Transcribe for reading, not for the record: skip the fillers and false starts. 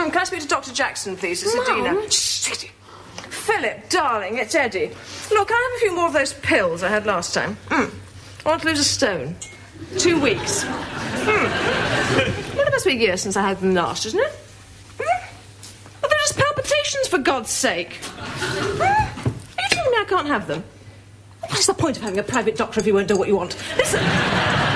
Can I speak to Dr. Jackson, please? It's Adina. Shh, Eddie. Philip, darling, it's Eddie. Look, can I have a few more of those pills I had last time? I want to lose a stone. 2 weeks. Well, it must be a year since I had them last, isn't it? But they're just palpitations, for God's sake. Are you telling me I can't have them? What is the point of having a private doctor if you won't do what you want? Listen...